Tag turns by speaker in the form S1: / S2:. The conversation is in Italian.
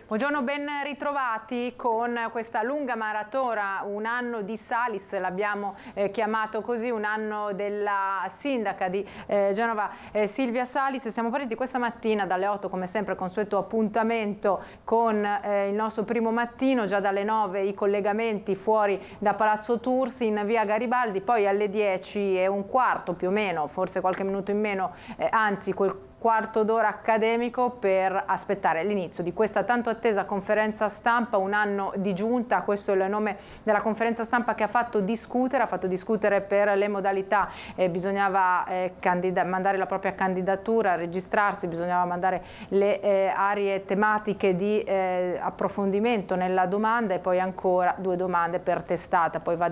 S1: Buongiorno, ben ritrovati con questa lunga maratona, un anno di Salis, l'abbiamo chiamato così, un anno della sindaca di Genova Silvia Salis. Siamo partiti questa mattina dalle 8, come sempre, consueto appuntamento con il nostro primo mattino, già dalle 9 i collegamenti fuori da Palazzo Tursi in via Garibaldi, poi alle 10:15 più o meno, forse qualche minuto in meno, anzi quel quarto d'ora accademico per aspettare l'inizio di questa tanto attesa conferenza stampa, un anno di giunta. Questo è il nome della conferenza stampa che ha fatto discutere per le modalità, bisognava mandare la propria candidatura, registrarsi, bisognava mandare le aree tematiche di approfondimento nella domanda e poi ancora 2 domande per testata, poi va